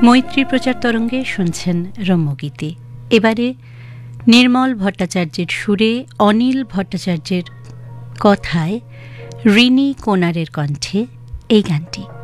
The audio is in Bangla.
মৈত্রী প্রচার তরঙ্গে শুনছেন রম্যগীতি। এবারে নির্মল ভট্টাচার্যের সুরে, অনিল ভট্টাচার্যের কথায়, রিনি কোনারের কণ্ঠে এই গানটি।